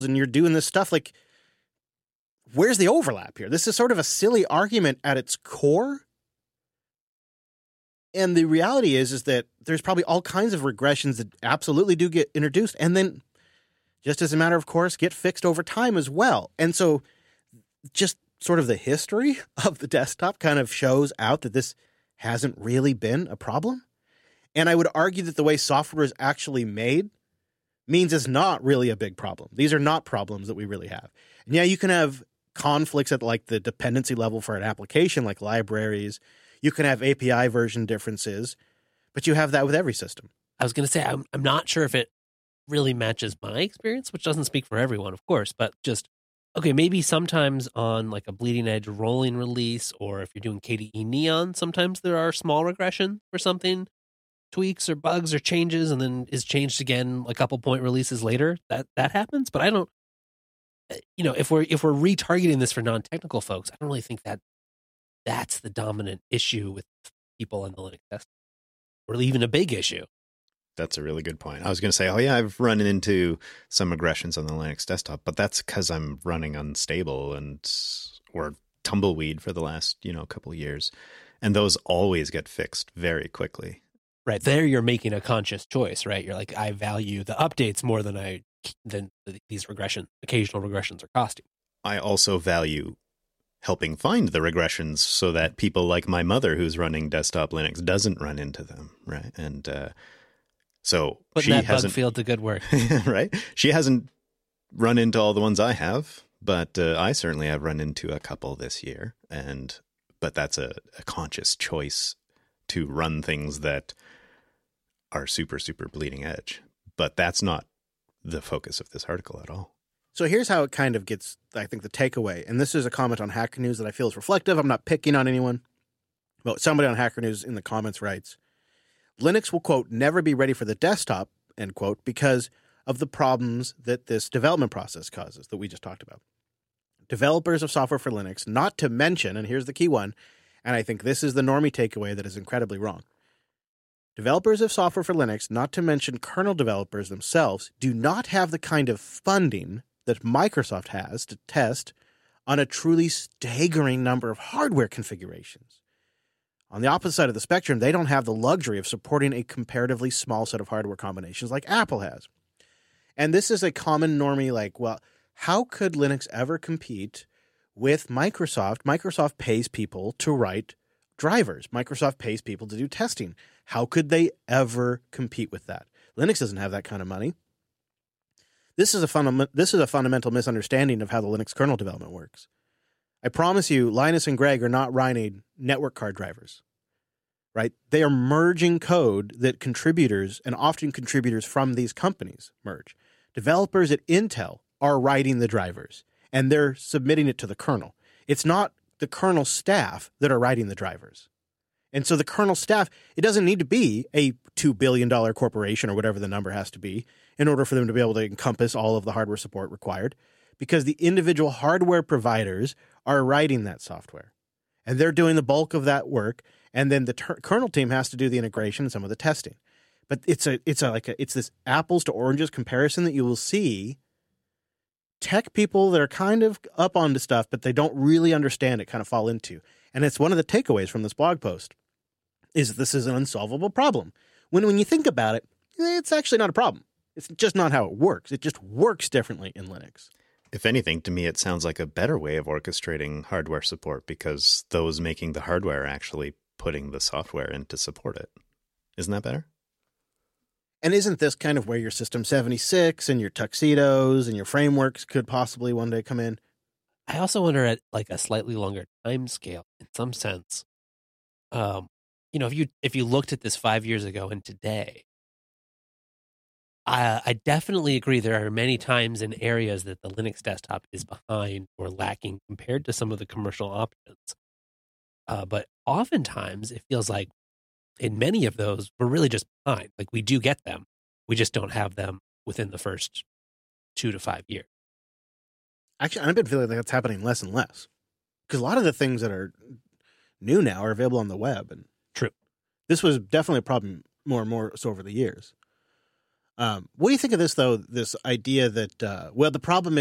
and you're doing this stuff, like, where's the overlap here? This is sort of a silly argument at its core. And the reality is that there's probably all kinds of regressions that absolutely do get introduced and then, just as a matter of course, get fixed over time as well. And so just sort of the history of the desktop kind of shows out that this hasn't really been a problem. And I would argue that the way software is actually made means it's not really a big problem. These are not problems that we really have. And yeah, you can have conflicts at like the dependency level for an application like libraries. You can have API version differences, but you have that with every system. I was going to say, I'm not sure if it really matches my experience, which doesn't speak for everyone, of course, but just, okay, maybe sometimes on like a bleeding edge rolling release, or if you're doing KDE Neon, sometimes there are small regression for something, tweaks or bugs or changes, and then is changed again a couple point releases later. That happens, but I don't, if we're retargeting this for non-technical folks, I don't really think that's the dominant issue with people on the Linux desktop, or even a big issue. That's a really good point. I was going to say, I've run into some regressions on the Linux desktop, but that's because I'm running unstable or tumbleweed for the last, couple of years. And those always get fixed very quickly. Right. There you're making a conscious choice, right? You're like, I value the updates more than these occasional regressions are costing. I also value helping find the regressions so that people like my mother who's running desktop Linux doesn't run into them, right? And so putting that bug field to good work. Right? She hasn't run into all the ones I have, but I certainly have run into a couple this year. But that's a conscious choice to run things that are super, super bleeding edge. But that's not the focus of this article at all. So here's how it kind of gets, I think, the takeaway. And this is a comment on Hacker News that I feel is reflective. I'm not picking on anyone. But somebody on Hacker News in the comments writes, Linux will, quote, never be ready for the desktop, end quote, because of the problems that this development process causes that we just talked about. Developers of software for Linux, not to mention, and here's the key one, and I think this is the normie takeaway that is incredibly wrong. Developers of software for Linux, not to mention kernel developers themselves, do not have the kind of funding that Microsoft has to test on a truly staggering number of hardware configurations. On the opposite side of the spectrum, they don't have the luxury of supporting a comparatively small set of hardware combinations like Apple has. And this is a common normie like, well, how could Linux ever compete with Microsoft? Microsoft pays people to write drivers. Microsoft pays people to do testing. How could they ever compete with that? Linux doesn't have that kind of money. This is a fundamental misunderstanding of how the Linux kernel development works. I promise you, Linus and Greg are not writing network card drivers, right? They are merging code that contributors, and often contributors from these companies, merge. Developers at Intel are writing the drivers, and they're submitting it to the kernel. It's not the kernel staff that are writing the drivers. And so the kernel staff, it doesn't need to be a $2 billion corporation or whatever the number has to be in order for them to be able to encompass all of the hardware support required, because the individual hardware providers are writing that software. And they're doing the bulk of that work, and then the kernel team has to do the integration and some of the testing. But it's this apples to oranges comparison that you will see tech people that are kind of up onto stuff, but they don't really understand it, kind of fall into. And it's one of the takeaways from this blog post is that this is an unsolvable problem. When you think about it, it's actually not a problem. It's just not how it works. It just works differently in Linux. If anything, to me, it sounds like a better way of orchestrating hardware support because those making the hardware are actually putting the software in to support it. Isn't that better? And isn't this kind of where your System 76 and your tuxedos and your frameworks could possibly one day come in? I also wonder at like a slightly longer time scale in some sense. If you looked at this 5 years ago and today, I definitely agree there are many times in areas that the Linux desktop is behind or lacking compared to some of the commercial options. But oftentimes it feels like in many of those, we're really just behind. Like we do get them. We just don't have them within the first 2 to 5 years. Actually, I've been feeling like that's happening less and less. Because a lot of the things that are new now are available on the web. And true. This was definitely a problem more and more so over the years. What do you think of this, though? This idea that, the problem